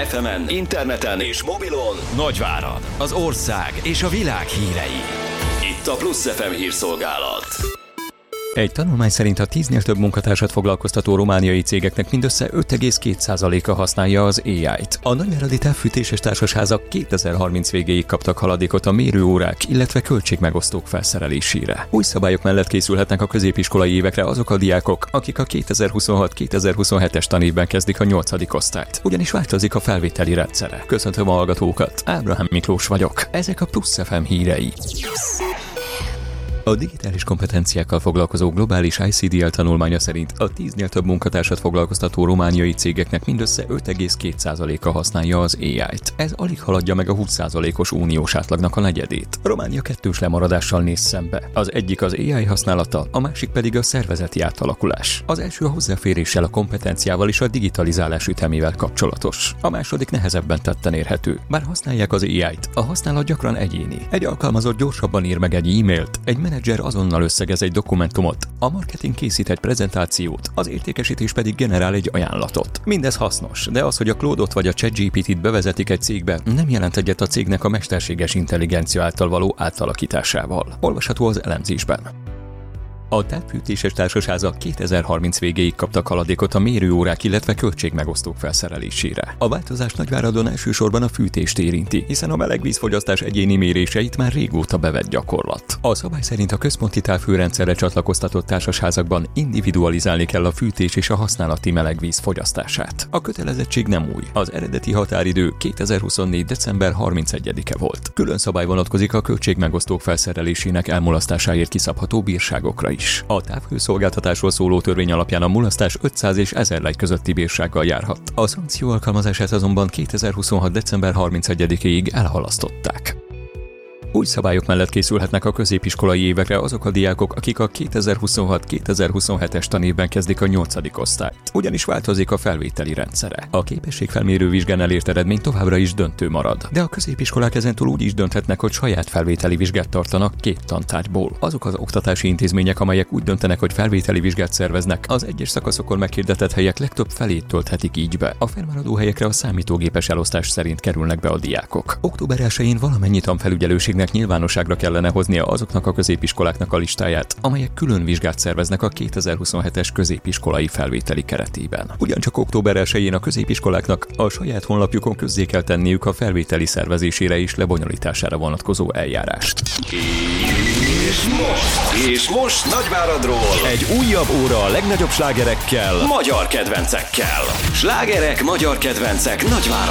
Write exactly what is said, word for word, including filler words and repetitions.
ef emen, interneten és mobilon Nagyvárad, az ország és a világ hírei. Itt a Plusz ef em hírszolgálat. Egy tanulmány szerint a tíznél több munkatársat foglalkoztató romániai cégeknek mindössze öt egész két százaléka használja az á í-t. A nagyváradi távfűtéses társasházak kétezer-harminc végéig kaptak haladékot a mérőórák, illetve költségmegosztók felszerelésére. Új szabályok mellett készülhetnek a középiskolai évekre azok a diákok, akik a kétezer-huszonhat kétezer-huszonhetes tanévben kezdik a nyolcadik osztályt. Ugyanis változik a felvételi rendszere. Köszöntöm a hallgatókat, Ábrahám Miklós vagyok. Ezek a Plusz ef em hírei. A digitális kompetenciákkal foglalkozó globális i cé dé el tanulmánya szerint a tíznél több munkatársat foglalkoztató romániai cégeknek mindössze öt egész két százaléka használja az á í-t. Ez alig haladja meg a húsz százalékos uniós átlagnak a negyedét. Románia kettős lemaradással néz szembe. Az egyik az á í használata, a másik pedig a szervezeti átalakulás. Az első a hozzáféréssel, a kompetenciával és a digitalizálás ütemével kapcsolatos. A második nehezebben tetten érhető. Bár használják az á í-t, a használat gyakran egyéni. Egy alkalmazott gyorsabban ír meg egy e-mailt, egy menedzser azonnal összegez egy dokumentumot, a marketing készít egy prezentációt, az értékesítés pedig generál egy ajánlatot. Mindez hasznos, de az, hogy a Claude-ot vagy a ChatGPT-t bevezetik egy cégbe, nem jelent egyet a cégnek a mesterséges intelligencia által való átalakításával. Olvasható az elemzésben. A távfűtéses társasházak kétezer-harminc végéig kaptak haladékot a mérőórák, illetve költségmegosztók felszerelésére. A változás Nagyváradon elsősorban a fűtést érinti, hiszen a melegvízfogyasztás egyéni méréseit már régóta bevett gyakorlat. A szabály szerint a központi távhőrendszerre csatlakoztatott társasházakban individualizálni kell a fűtés és a használati melegvíz fogyasztását. A kötelezettség nem új. Az eredeti határidő kétezer-huszonnégy december harmincegyedike volt. Külön szabály vonatkozik a költségmegosztók felszerelésének elmulasztásáért kiszabható bírságokra is. A távhőszolgáltatásról szóló törvény alapján a mulasztás ötszáz és ezer lej közötti bírsággal járhat. A szankció alkalmazását azonban kétezer-huszonhat december harmincegyedikéig elhalasztották. Új szabályok mellett készülhetnek a középiskolai évekre azok a diákok, akik a kétezer-huszonhat kétezer-huszonhetes tanévben kezdik a nyolcadik osztályt. Ugyanis változik a felvételi rendszere. A képességfelmérő vizsgán elért eredmény továbbra is döntő marad. De a középiskolák ezentúl úgy is dönthetnek, hogy saját felvételi vizsgát tartanak két tantárgyból. Azok az oktatási intézmények, amelyek úgy döntenek, hogy felvételi vizsgát szerveznek, az egyes szakaszokon meghirdetett helyek legtöbb felét tölthetik így be. A fennmaradó helyekre a számítógépes elosztás szerint kerülnek be a diákok. Október elsején valamennyi tanfelügyelőségnek nyilvánosságra kellene hoznia azoknak a középiskoláknak a listáját, amelyek külön vizsgát szerveznek a kétezer-huszonhetes középiskolai felvételi keretében. Ugyancsak október elsején a középiskoláknak a saját honlapjukon közzé kell tenniük a felvételi szervezésére és lebonyolítására vonatkozó eljárást. És most, és most Nagyváradról egy újabb óra a legnagyobb slágerekkel, magyar kedvencekkel. Slágerek, magyar kedvencek Nagyvárad.